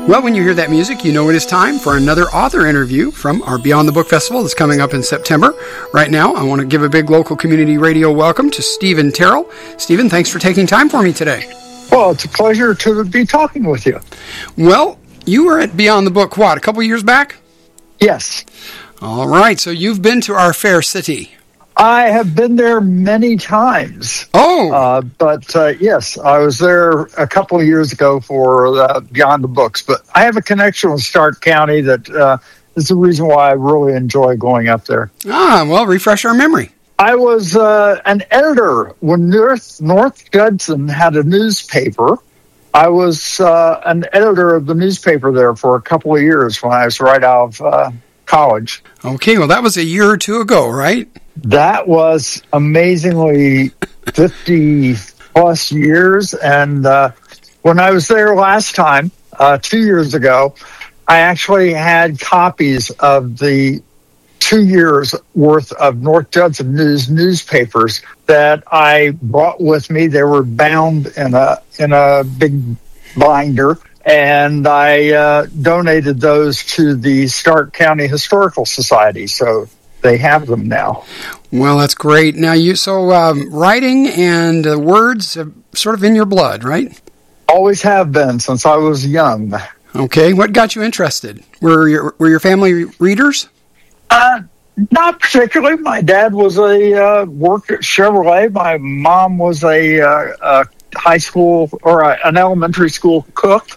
Well, when you hear that music, you know it is time for another author interview from our Beyond the Book Festival that's coming up in September. Right now, I want to give a big local community radio welcome to Stephen Terrell. Stephen, thanks for taking time for me today. Well, it's a pleasure to be talking with you. Well, you were at Beyond the Book, a couple years back? Yes. All right, so you've been to our fair city. I have been there many times. Oh! But yes, I was there a couple of years ago for Beyond the Books. But I have a connection with Stark County that is the reason why I really enjoy going up there. Well, refresh our memory. I was an editor when North Judson had a newspaper. I was an editor of the newspaper there for a couple of years when I was right out of college. Okay, well, that was a year or two ago, right? That was amazingly 50-plus years. And when I was there last time, 2 years ago, I actually had copies of the 2 years' worth of North Judson News newspapers that I brought with me. They were bound in a big binder. And I donated those to the Stark County Historical Society. So they have them now. Well, that's great. Now, writing and words are sort of in your blood, right? Always have been since I was young. Okay. What got you interested? Were your family readers? Not particularly. My dad was worked at Chevrolet. My mom was a high school or an elementary school cook.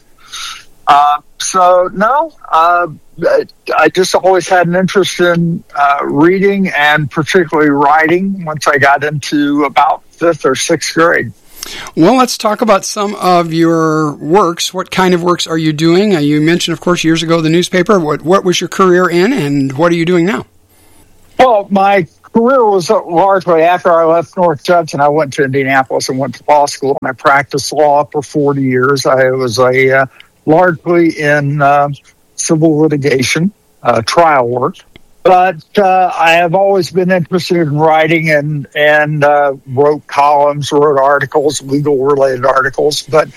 I just always had an interest in reading and particularly writing once I got into about 5th or 6th grade. Well, let's talk about some of your works. What kind of works are you doing? You mentioned, of course, years ago the newspaper. What was your career in, and what are you doing now? Well, my career was largely after I left North Judson. I went to Indianapolis and went to law school, and I practiced law for 40 years. I was largely in civil litigation, trial work. But I have always been interested in writing and wrote columns, wrote articles, legal-related articles. But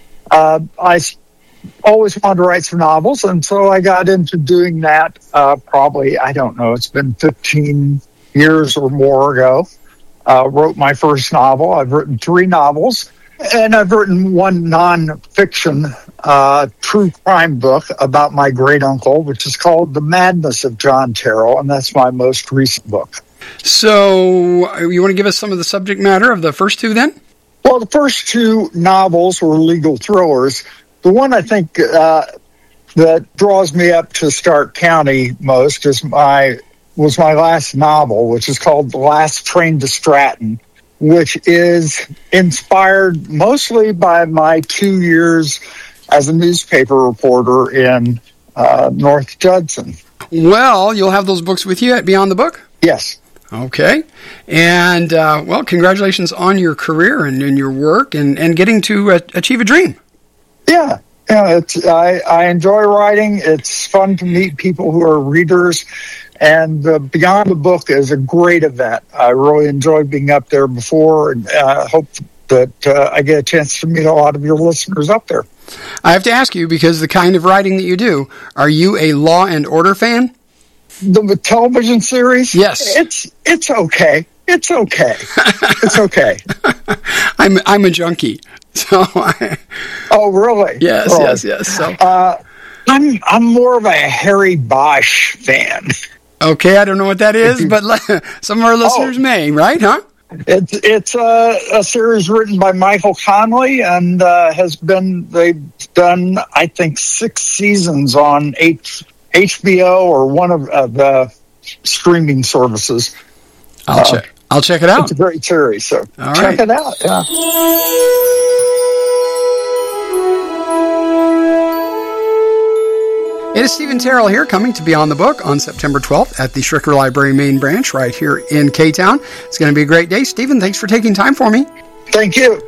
I always wanted to write some novels, and so I got into doing that probably, I don't know, it's been 15 years or more ago. Wrote my first novel. I've written 3 novels. And I've written one nonfiction true crime book about my great uncle, which is called The Madness of John Terrell, and that's my most recent book. So, you want to give us some of the subject matter of the first 2 then? Well, the first 2 novels were legal thrillers. The one I think that draws me up to Stark County most was my last novel, which is called The Last Train to Stratton, which is inspired mostly by my 2 years as a newspaper reporter in North Judson. Well, you'll have those books with you at Beyond the Book? Yes. Okay. And, congratulations on your career and in your work and getting to achieve a dream. Yeah. I enjoy writing. It's fun to meet people who are readers. And Beyond the Book is a great event. I really enjoyed being up there before, and hope that I get a chance to meet a lot of your listeners up there. I have to ask you, because the kind of writing that you do, are you a Law and Order fan? The television series? Yes. It's okay. It's okay. It's okay. I'm a junkie. So oh, really? Yes, oh. yes. So I'm more of a Harry Bosch fan. Okay, I don't know what that is, but some of our listeners may, right? Huh? It's a series written by Michael Connelly, and they've done, I think, 6 seasons on HBO or one of the streaming services. I'll check it out. It's a great series, so check it out. Yeah. It is Stephen Terrell here, coming to Beyond the Book on September 12th at the Schricker Library main branch right here in K-Town. It's going to be a great day. Stephen, thanks for taking time for me. Thank you.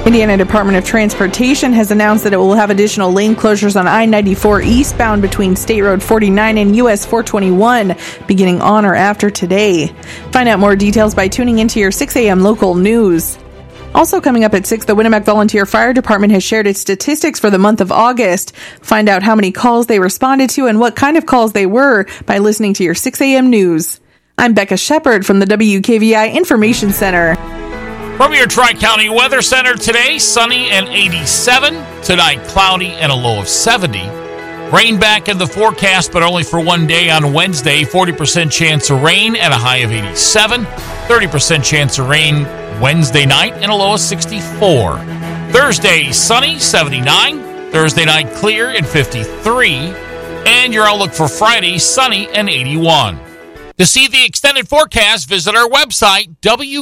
Indiana Department of Transportation has announced that it will have additional lane closures on I-94 eastbound between State Road 49 and US 421 beginning on or after today. Find out more details by tuning into your 6 a.m. local news. Also coming up at 6, the Winamac Volunteer Fire Department has shared its statistics for the month of August. Find out how many calls they responded to and what kind of calls they were by listening to your 6 a.m. news. I'm Becca Shepard from the WKVI Information Center. From your Tri-County Weather Center today, sunny and 87. Tonight, cloudy and a low of 70. Rain back in the forecast, but only for one day on Wednesday. 40% chance of rain and a high of 87. 30% chance of rain Wednesday night and a low of 64. Thursday, sunny, 79. Thursday night, clear and 53. And your outlook for Friday, sunny and 81. To see the extended forecast, visit our website,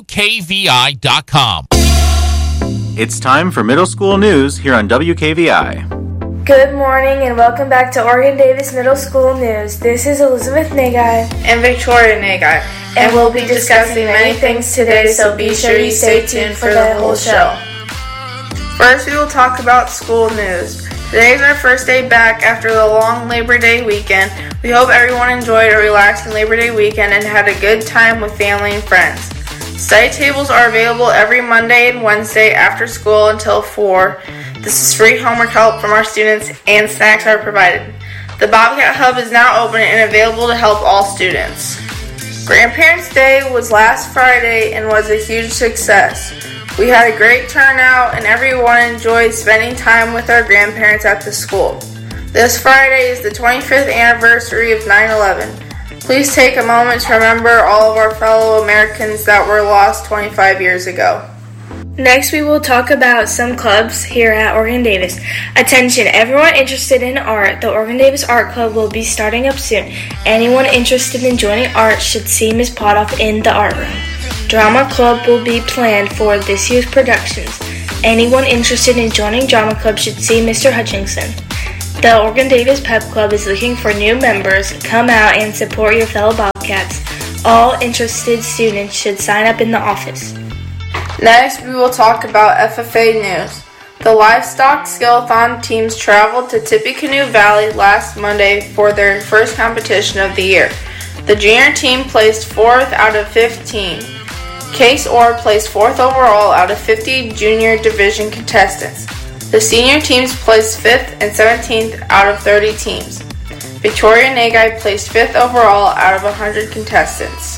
WKVI.com. It's time for middle school news here on WKVI. Good morning and welcome back to Oregon Davis Middle School News. This is Elizabeth Nagai and Victoria Nagai, and we'll be discussing many things today, so be sure you stay tuned for the whole show. First, we will talk about school news. Today is our first day back after the long Labor Day weekend. We hope everyone enjoyed a relaxing Labor Day weekend and had a good time with family and friends. Study tables are available every Monday and Wednesday after school until 4. This is free homework help from our students and snacks are provided. The Bobcat Hub is now open and available to help all students. Grandparents' Day was last Friday and was a huge success. We had a great turnout and everyone enjoyed spending time with our grandparents at the school. This Friday is the 25th anniversary of 9/11. Please take a moment to remember all of our fellow Americans that were lost 25 years ago. Next, we will talk about some clubs here at Oregon Davis. Attention, everyone interested in art. The Oregon Davis Art Club will be starting up soon. Anyone interested in joining art should see Ms. Potoff in the art room. Drama Club will be planned for this year's productions. Anyone interested in joining Drama Club should see Mr. Hutchinson. The Oregon Davis Pep Club is looking for new members. Come out and support your fellow Bobcats. All interested students should sign up in the office. Next, we will talk about FFA news. The livestock skill-a-thon teams traveled to Tippecanoe Valley last Monday for their first competition of the year. The junior team placed 4th out of 15. Case Orr placed 4th overall out of 50 junior division contestants. The senior teams placed 5th and 17th out of 30 teams. Victoria Nagai placed 5th overall out of 100 contestants.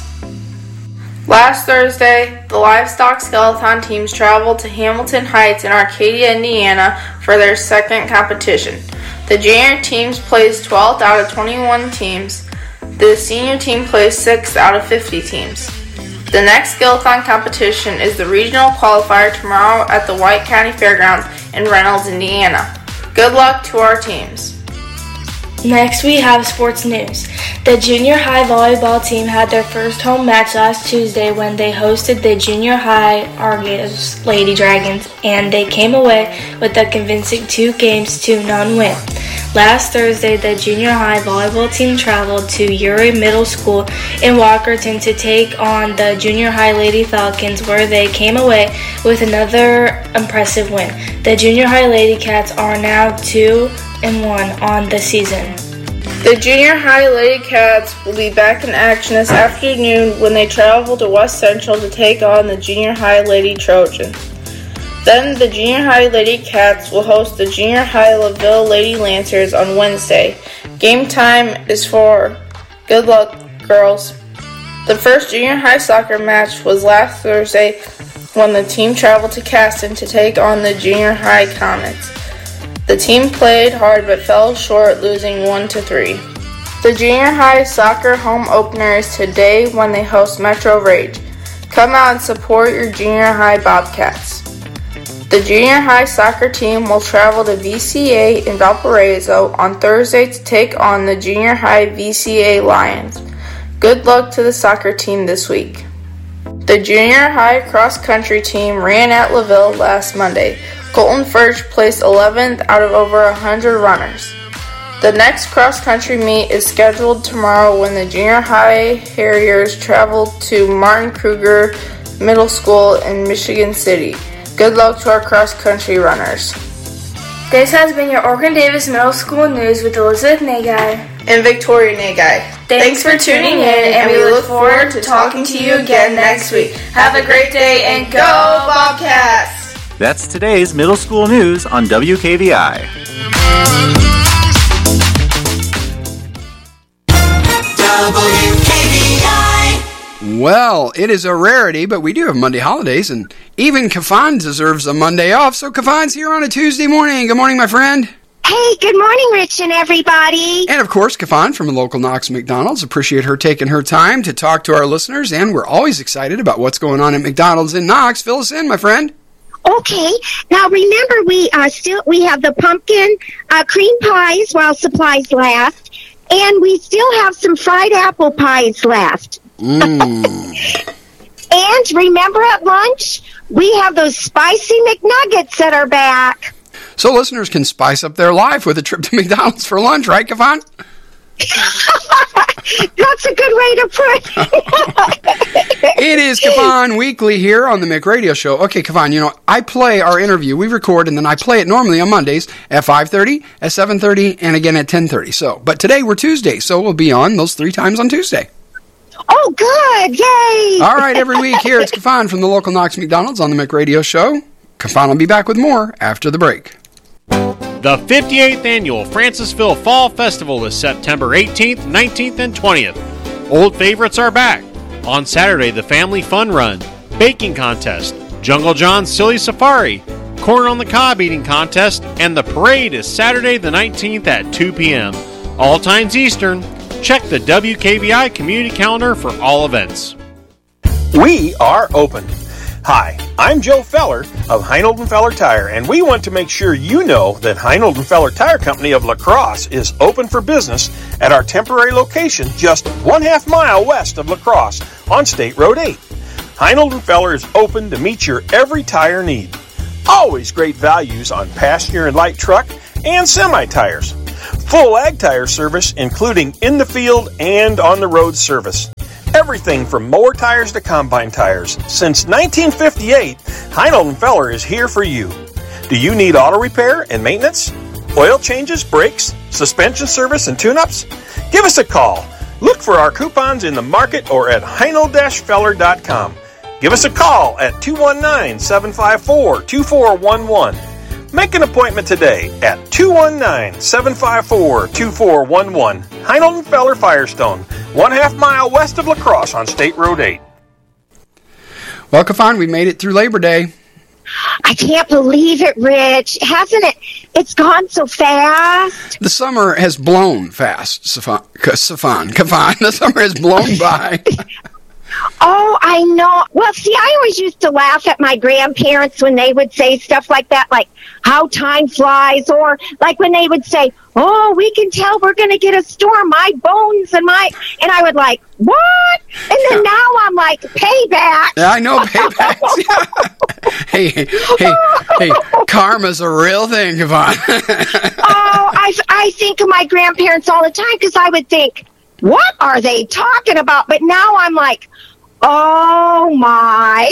Last Thursday, the livestock skill-a-thon teams traveled to Hamilton Heights in Arcadia, Indiana for their second competition. The junior teams placed 12th out of 21 teams. The senior team placed 6th out of 50 teams. The next skill-a-thon competition is the regional qualifier tomorrow at the White County Fairgrounds in Reynolds, Indiana. Good luck to our teams. Next, we have sports news. The junior high volleyball team had their first home match last Tuesday when they hosted the junior high Argos Lady Dragons, and they came away with a convincing 2-0 win. Last Thursday, the junior high volleyball team traveled to Uri Middle School in Walkerton to take on the junior high Lady Falcons, where they came away with another impressive win. The junior high Lady Cats are now 2-1 on the season. The junior high Lady Cats will be back in action this afternoon when they travel to West Central to take on the junior high Lady Trojans. Then the junior high Lady Cats will host the junior high LaVille Lady Lancers on Wednesday. Game time is 4. Good luck, girls. The first junior high soccer match was last Thursday when the team traveled to Caston to take on the junior high Comets. The team played hard but fell short, losing 1-3. The junior high soccer home opener is today when they host Metro Rage. Come out and support your junior high Bobcats. The junior high soccer team will travel to VCA in Valparaiso on Thursday to take on the junior high VCA Lions. Good luck to the soccer team this week. The junior high cross-country team ran at LaVille last Monday. Colton Furch placed 11th out of over 100 runners. The next cross-country meet is scheduled tomorrow when the junior high Harriers travel to Martin Kruger Middle School in Michigan City. Good luck to our cross-country runners. This has been your Orkin-Davis Middle School News with Elizabeth Nagay and Victoria Nagay. Thanks for tuning in, and we look forward to talking to you again next week. Have a great day, and go Bobcats! That's today's middle school news on WKVI. Well, it is a rarity, but we do have Monday holidays, and even Kafan deserves a Monday off, so Kafan's here on a Tuesday morning. Good morning, my friend. Hey, good morning, Rich and everybody. And, of course, Kafan from a local Knox McDonald's. Appreciate her taking her time to talk to our listeners, and we're always excited about what's going on at McDonald's in Knox. Fill us in, my friend. Okay. Now, remember, we have the pumpkin cream pies while supplies last, and we still have some fried apple pies left. And remember at lunch, we have those spicy McNuggets that are back. So listeners can spice up their life with a trip to McDonald's for lunch, right, Kafan? That's a good way to put it. It is Kafan Weekly here on the McRadio Show. Okay, Kafan, I play our interview. We record, and then I play it normally on Mondays at 5:30, at 7:30, and again at 10:30. But today we're Tuesday, so we'll be on those 3 times on Tuesday. Oh, good. Yay. All right, every week here, it's Kafan from the local Knox McDonald's on the McRadio Show. Kafan will be back with more after the break. The 58th Annual Francisville Fall Festival is September 18th, 19th, and 20th. Old favorites are back. On Saturday, the Family Fun Run, Baking Contest, Jungle John's Silly Safari, Corn on the Cob Eating Contest, and the parade is Saturday the 19th at 2 p.m. All times Eastern. Check the WKVI community calendar for all events. We are open. Hi, I'm Joe Feller of Heinold & Feller Tire, and we want to make sure you know that Heinold & Feller Tire Company of La Crosse is open for business at our temporary location just 1/2 mile west of La Crosse on State Road 8. Heinold & Feller is open to meet your every tire need. Always great values on passenger and light truck and semi-tires. Full ag tire service, including in the field and on the road service. Everything from mower tires to combine tires. Since 1958, Heinold & Feller is here for you. Do you need auto repair and maintenance? Oil changes, brakes, suspension service, and tune-ups? Give us a call. Look for our coupons in the market or at heinold-feller.com. Give us a call at 219-754-2411. Make an appointment today at 219-754-2411. Heinold & Feller Firestone, 1/2 mile west of La Crosse on State Road 8. Well, Kafan, we made it through Labor Day. I can't believe it, Rich. Hasn't it? It's gone so fast. The summer has blown fast, Kafan. The summer has blown by. Oh, I know. Well, see, I always used to laugh at my grandparents when they would say stuff like that, like how time flies, or like when they would say, oh, we can tell we're going to get a storm, my bones and I would like, what? And then now I'm like, payback. Yeah, I know, payback. Hey, karma's a real thing, Kafan. I think of my grandparents all the time because I would think, what are they talking about? But now I'm like, oh my.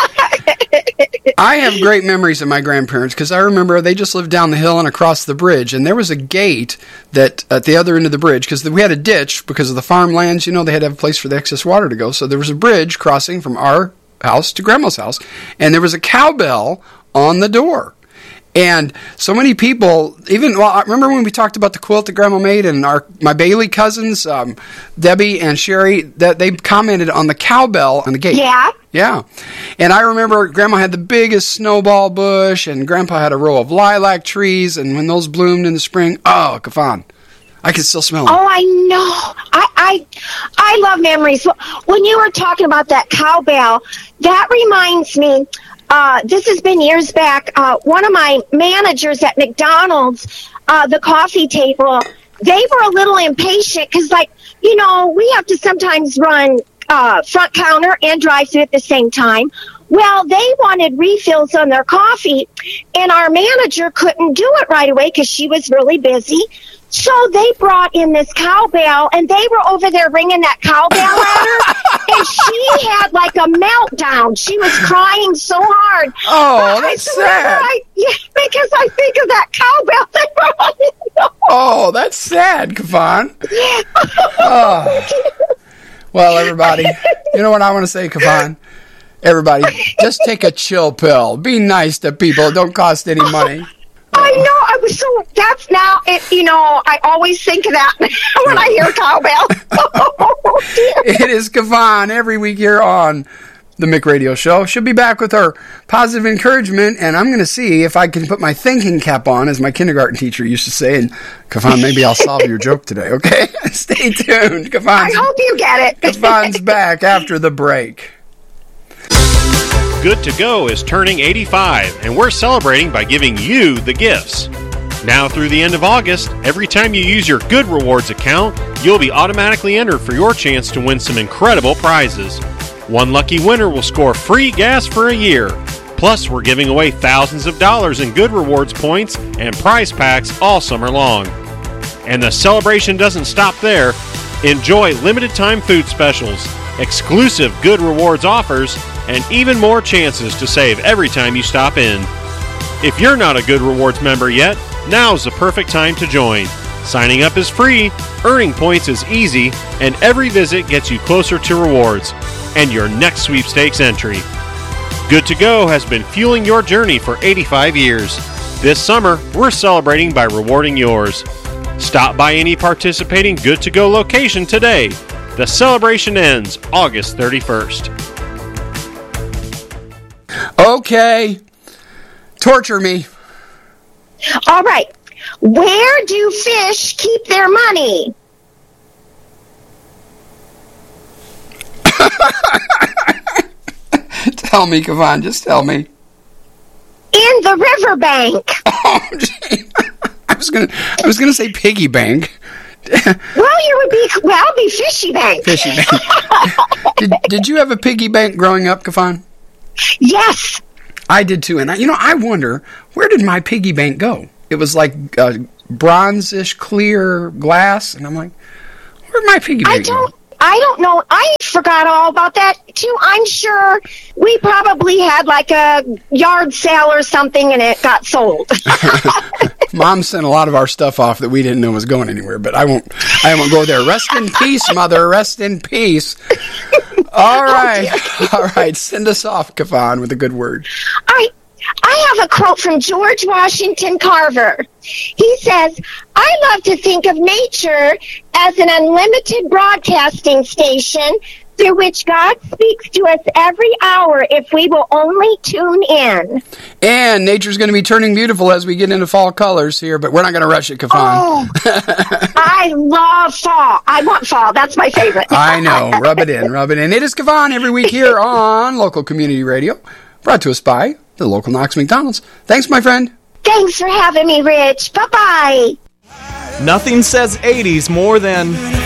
I have great memories of my grandparents because I remember they just lived down the hill and across the bridge, and there was a gate that at the other end of the bridge, because we had a ditch because of the farmlands, they had to have a place for the excess water to go. So there was a bridge crossing from our house to Grandma's house, and there was a cowbell on the door. And so many people, I remember when we talked about the quilt that Grandma made, and my Bailey cousins, Debbie and Sherry, that they commented on the cowbell on the gate. Yeah. Yeah. And I remember Grandma had the biggest snowball bush, and Grandpa had a row of lilac trees, and when those bloomed in the spring, oh, Kafan, I can still smell them. Oh, I know. I love memories. When you were talking about that cowbell, that reminds me, this has been years back. One of my managers at McDonald's, the coffee table, they were a little impatient because, we have to sometimes run front counter and drive-through at the same time. Well, they wanted refills on their coffee, and our manager couldn't do it right away because she was really busy. So they brought in this cowbell, and they were over there ringing that cowbell at her, and she had like a meltdown. She was crying so hard. Oh, that's sad. Because I think of that cowbell they brought in. Oh, that's sad, Kavon. Oh. Well, everybody, you know what I want to say, Kavon? Everybody, just take a chill pill. Be nice to people. It don't cost any money. I know. I was so. That's now. I always think of that when I hear cowbell. It is Kavon every week here on the Mick Radio Show. She'll be back with her positive encouragement, and I'm going to see if I can put my thinking cap on, as my kindergarten teacher used to say. And Kavon, maybe I'll solve your joke today. Okay, stay tuned. I hope you get it. Kavon's back after the break. Good to Go is turning 85, and we're celebrating by giving you the gifts. Now through the end of August, every time you use your Good Rewards account, you'll be automatically entered for your chance to win some incredible prizes. One lucky winner will score free gas for a year. Plus, we're giving away thousands of dollars in Good Rewards points and prize packs all summer long. And the celebration doesn't stop there. Enjoy limited time food specials, exclusive Good Rewards offers, and even more chances to save every time you stop in. If you're not a Good Rewards member yet, now's the perfect time to join. Signing up is free, earning points is easy, and every visit gets you closer to rewards and your next sweepstakes entry. Good to Go has been fueling your journey for 85 years. This summer, we're celebrating by rewarding yours. Stop by any participating Good to Go location today. The celebration ends August 31st. Okay. Torture me. All right. Where do fish keep their money? Tell me, Kavon. Just tell me. In the riverbank. Oh, gee. I was gonna say piggy bank. Well, be fishy bank. Fishy bank. Did you have a piggy bank growing up, Kavon? Yes. I did too, and I wonder, where did my piggy bank go? It was like bronze-ish clear glass, and I'm like, where'd my piggy bank go? I don't know. I forgot all about that, too. I'm sure we probably had like a yard sale or something, and it got sold. Mom sent a lot of our stuff off that we didn't know was going anywhere, but I won't go there. Rest in peace, Mother. Rest in peace. All right. All right. Send us off, Kavon, with a good word. I have a quote from George Washington Carver. He says, I love to think of nature as an unlimited broadcasting station through which God speaks to us every hour if we will only tune in. And nature's going to be turning beautiful as we get into fall colors here, but we're not going to rush it, Kavon. Oh, I love fall. I want fall. That's my favorite. I know. Rub it in. Rub it in. It is Kavon every week here on Local Community Radio, brought to us by the local Knox McDonald's. Thanks, my friend. Thanks for having me, Rich. Bye-bye. Nothing says 80s more than